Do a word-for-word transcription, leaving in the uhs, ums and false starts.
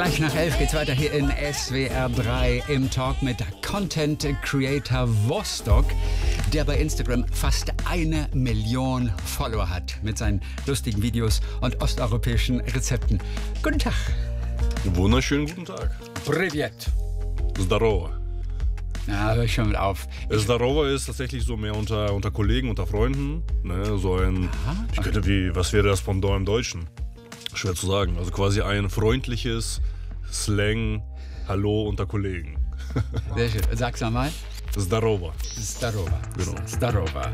Gleich nach elf geht's weiter hier in S W R drei im Talk mit Content Creator Vostok, der bei Instagram fast eine Million Follower hat mit seinen lustigen Videos und osteuropäischen Rezepten. Guten Tag. Wunderschönen guten Tag. Privet. Zdarova. Ja, hör ich schon mit auf. Zdarova ist tatsächlich so mehr unter, unter Kollegen, unter Freunden. Ne? So ein, Aha. ich könnte wie, was wäre das Pendant im Deutschen? Schwer zu sagen. Also quasi ein freundliches Slang, Hallo unter Kollegen. Sehr schön. Sag's nochmal. Zdarova. Zdarova. Genau. Zdarova.